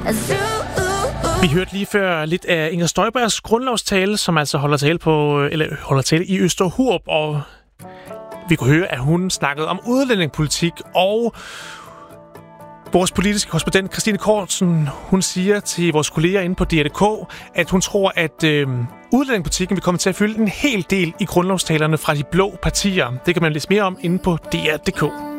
Vi hørte lige før lidt af Inger Støjbergs grundlovstale, som altså holder tale i Øster Hurup, og vi kunne høre, at hun snakkede om udlændingepolitik, og vores politiske korrespondent Christine Kortsen, hun siger til vores kolleger inde på DR.dk, at hun tror, at udlændingepolitikken vil komme til at fylde en hel del i grundlovstalerne fra de blå partier. Det kan man læse mere om inde på DR.dk.